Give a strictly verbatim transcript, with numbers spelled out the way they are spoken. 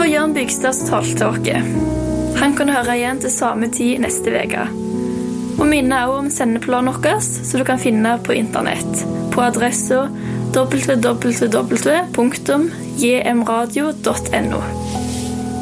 var Jørn Bygstad som talte til oss. Han kan høre igjen til samme tid neste veka. Og minne også om sendeplanen vår, så du kan finne på internett, på adressen w w w punktum j m radio punktum n o.